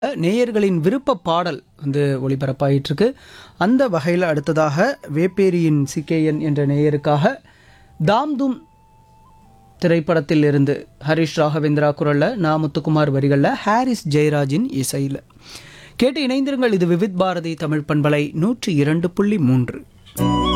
நேயர்களின் விருப்ப பாடல் ஒளிபரப்பாயிட்டு இருக்கு. அந்த வகையில் அடுத்ததாக வேப்பேரியின் சிகேஎன் என்ற நேயருக்காக தாம் தூம் திரைப்படத்தில் இருந்து ஹரிஷ் ராகவேந்திரா குரல்ல, நா முத்துக்குமார் வரிகளில், ஹாரிஸ் ஜெயராஜின் இசையில் கேட்டு இணைந்திருங்கள். இது விவித் பாரதி தமிழ் பண்பலை 102.3.